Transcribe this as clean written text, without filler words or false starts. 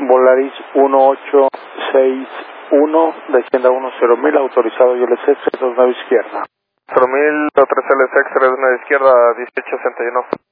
Volaris 1861, descienda 10.000, autorizado y LS 39 izquierda. 4000, 3 LS 39 izquierda, 1861.